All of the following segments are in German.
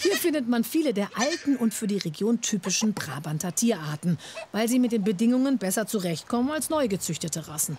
Hier findet man viele der alten und für die Region typischen Brabanter Tierarten, weil sie mit den Bedingungen besser zurechtkommen als neu gezüchtete Rassen.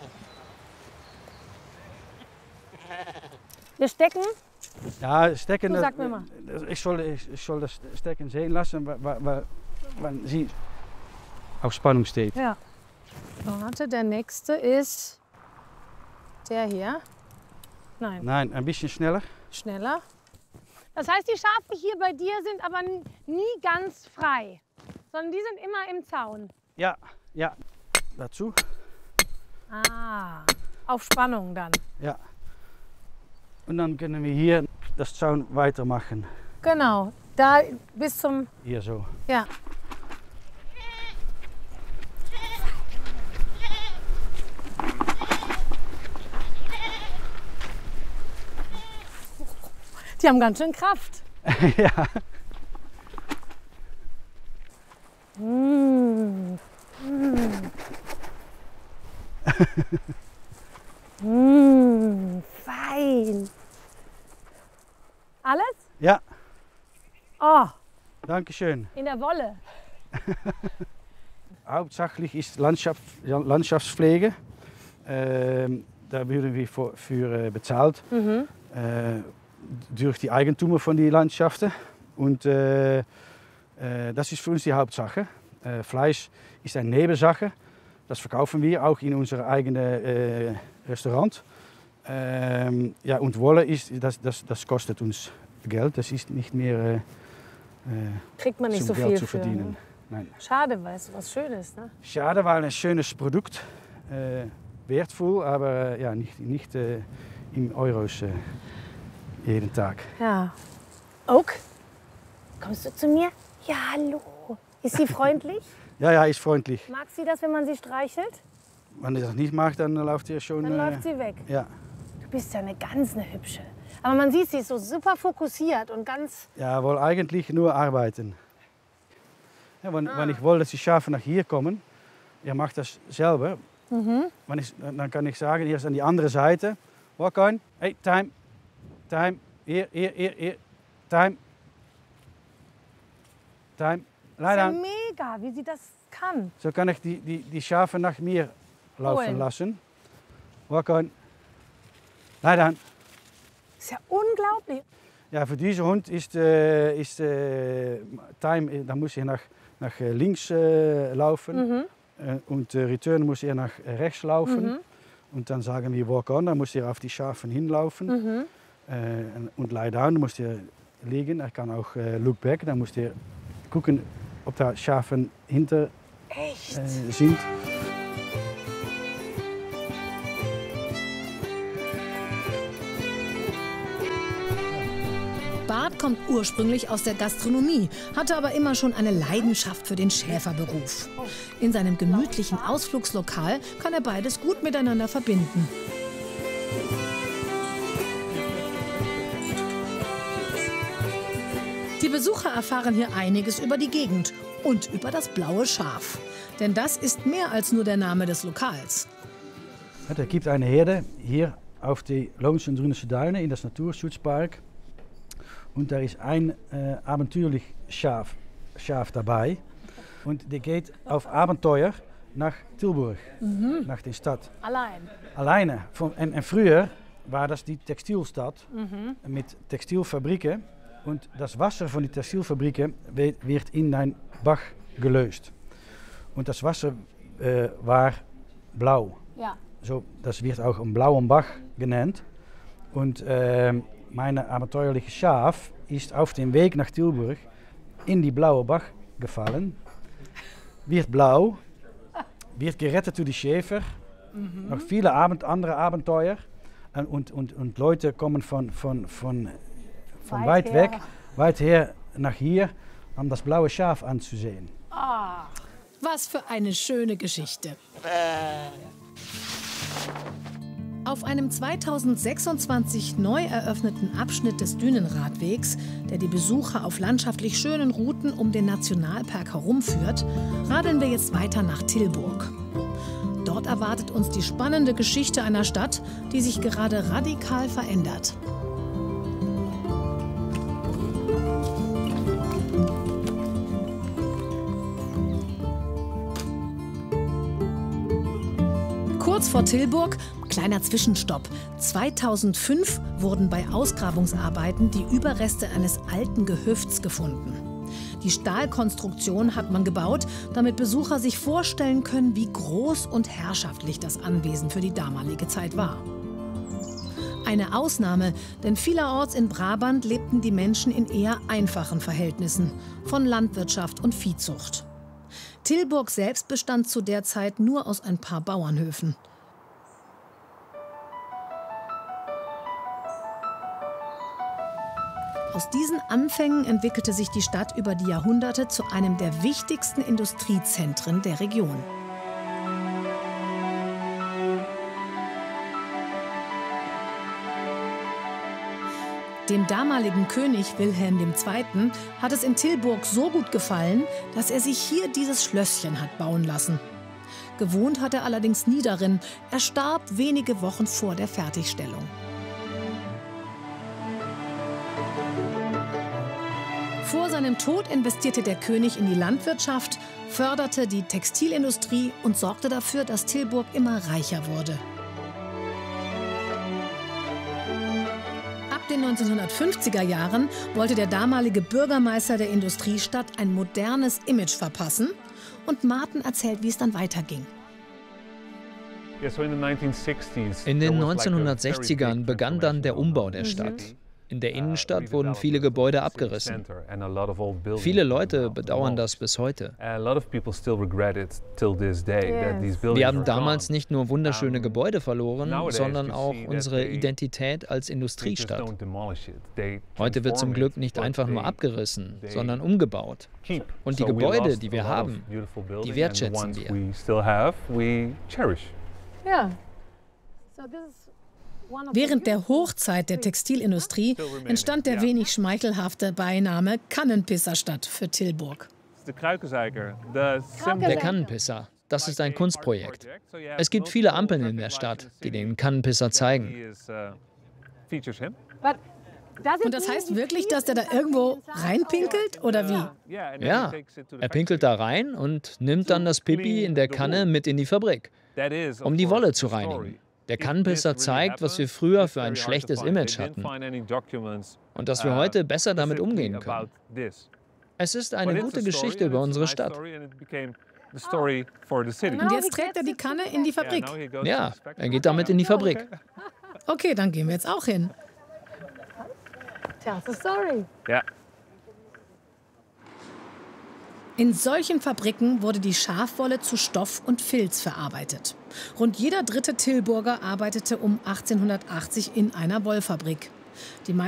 Wir stecken? Ja, stecken. Du sag mir mal. Ich soll das Stecken sehen lassen, weil sie auf Spannung steht. Ja. Warte, der nächste ist der hier. Nein. Nein, ein bisschen schneller. Schneller. Das heißt, die Schafe hier bei dir sind aber nie ganz frei, sondern die sind immer im Zaun. Ja, ja. Dazu. Ah, auf Spannung dann. Ja. Und dann können wir hier das Zaun weitermachen. Genau, da bis zum... Hier so. Ja. Die haben ganz schön Kraft. Ja. Mmh. Mmh. Fein. Alles? Ja. Oh, Dankeschön. in der Wolle. Hauptsächlich ist Landschaftspflege. Da werden wir für bezahlt. Durch die Eigentümer von den Landschaften. Und das ist für uns die Hauptsache. Fleisch ist eine Nebensache. Das verkaufen wir auch in unser eigenes Restaurant. Ja, und Wolle das kostet uns Geld. Das ist nicht mehr Kriegt man nicht so Geld viel zu für. verdienen. Nein. Schade, weil es was Schönes, ne? Schade, weil ein schönes Produkt. Wertvoll, aber ja, nicht in Euros jeden Tag. Ja. Oak, kommst du zu mir? Ja, hallo. Ist sie freundlich? Ja, ist freundlich. Mag sie das, wenn man sie streichelt? Wenn sie das nicht mag, dann läuft sie schon. Dann läuft sie weg. Ja. Du bist ja eine hübsche. Aber man sieht, sie ist so super fokussiert und ganz... Ja, wohl eigentlich nur arbeiten. Ja, wenn ich will, dass die Schafe nach hier kommen, er macht das selber. Dann kann ich sagen, hier ist an die andere Seite. Walk on. Hey, time. Time. Hier. Time. Time. Das ist ja mega, wie sie das kann. So kann ich die Schafe nach mir laufen lassen. Walk on. Lie down. Das ist ja unglaublich. Ja, für diesen Hund ist Time, da muss er nach links laufen. Und Return muss er nach rechts laufen. Und dann sagen wir Walk on, dann muss er auf die Schafen hinlaufen. Und Lie down, dann muss er liegen. Er kann auch Look back, dann muss er gucken, ob da Schafen hinter sind. Bart kommt ursprünglich aus der Gastronomie, hatte aber immer schon eine Leidenschaft für den Schäferberuf. In seinem gemütlichen Ausflugslokal kann er beides gut miteinander verbinden. Die Besucher erfahren hier einiges über die Gegend und über das blaue Schaf. Denn das ist mehr als nur der Name des Lokals. Es gibt eine Herde hier auf die Loonse Drunense Duinen in das Naturschutzpark. Und da ist ein abenteuerlich Schaf dabei. Und der geht auf Abenteuer nach Tilburg, nach der Stadt. Alleine. En früher war das die Textilstad mit Textilfabriken. Und das Wasser von den Textilfabriken wird in ein Bach gelöst. Und das Wasser war blau. Ja. So, das wird auch ein blauer Bach genannt. Und mein abenteuerliche Schaf ist auf dem Weg nach Tilburg in die blaue Bach gefallen. Wird blau, wird gerettet durch die Schäfer. Noch viele Andere Abenteuer. Und Leute kommen von weit her nach hier, um das blaue Schaf anzusehen. Ah, was für eine schöne Geschichte. Auf einem 2026 neu eröffneten Abschnitt des Dünenradwegs, der die Besucher auf landschaftlich schönen Routen um den Nationalpark herumführt, radeln wir jetzt weiter nach Tilburg. Dort erwartet uns die spannende Geschichte einer Stadt, die sich gerade radikal verändert. Kurz vor Tilburg, kleiner Zwischenstopp. 2005 wurden bei Ausgrabungsarbeiten die Überreste eines alten Gehöfts gefunden. Die Stahlkonstruktion hat man gebaut, damit Besucher sich vorstellen können, wie groß und herrschaftlich das Anwesen für die damalige Zeit war. Eine Ausnahme, denn vielerorts in Brabant lebten die Menschen in eher einfachen Verhältnissen von Landwirtschaft und Viehzucht. Tilburg selbst bestand zu der Zeit nur aus ein paar Bauernhöfen. Aus diesen Anfängen entwickelte sich die Stadt über die Jahrhunderte zu einem der wichtigsten Industriezentren der Region. Dem damaligen König Wilhelm II. Hat es in Tilburg so gut gefallen, dass er sich hier dieses Schlösschen hat bauen lassen. Gewohnt hat er allerdings nie darin. Er starb wenige Wochen vor der Fertigstellung. Vor seinem Tod investierte der König in die Landwirtschaft, förderte die Textilindustrie und sorgte dafür, dass Tilburg immer reicher wurde. Ab den 1950er Jahren wollte der damalige Bürgermeister der Industriestadt ein modernes Image verpassen. Und Martin erzählt, wie es dann weiterging. In den 1960ern begann dann der Umbau der Stadt. In der Innenstadt wurden viele Gebäude abgerissen. Viele Leute bedauern das bis heute. Wir haben damals nicht nur wunderschöne Gebäude verloren, sondern auch unsere Identität als Industriestadt. Heute wird zum Glück nicht einfach nur abgerissen, sondern umgebaut. Und die Gebäude, die wir haben, die wertschätzen wir. Ja. Während der Hochzeit der Textilindustrie entstand der wenig schmeichelhafte Beiname Kannenpisserstadt für Tilburg. Der Kannenpisser, das ist ein Kunstprojekt. Es gibt viele Ampeln in der Stadt, die den Kannenpisser zeigen. Und das heißt wirklich, dass der da irgendwo reinpinkelt, oder wie? Ja, er pinkelt da rein und nimmt dann das Pipi in der Kanne mit in die Fabrik, um die Wolle zu reinigen. Der Kannenpisser zeigt, was wir früher für ein schlechtes Image hatten und dass wir heute besser damit umgehen können. Es ist eine gute Geschichte über unsere Stadt. Und jetzt trägt er die Kanne in die Fabrik? Ja, er geht damit in die Fabrik. Okay, dann gehen wir jetzt auch hin. Tell the story. Ja. In solchen Fabriken wurde die Schafwolle zu Stoff und Filz verarbeitet. Rund jeder dritte Tilburger arbeitete um 1880 in einer Wollfabrik. Die